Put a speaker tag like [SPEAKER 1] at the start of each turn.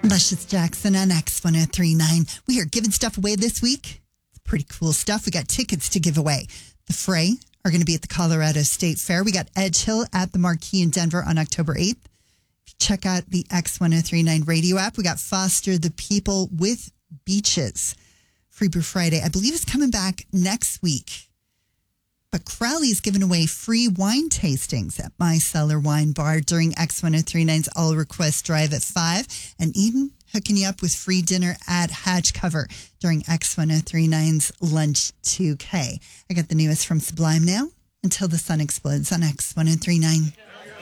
[SPEAKER 1] Luscious Jackson on X1039. We are giving stuff away this week. It's pretty cool stuff. We got tickets to give away. The Fray are going to be at the Colorado State Fair. We got Edge Hill at the Marquee in Denver on October 8th. If you check out the X1039 radio app, we got Foster the People with Beaches. Free Brew Friday, I believe, is coming back next week. But Crowley's giving away free wine tastings at My Cellar Wine Bar during X1039's All Request Drive at 5. And Eden hooking you up with free dinner at Hatch Cover during X1039's Lunch 2K. I got the newest from Sublime now. Until the Sun Explodes on X1039.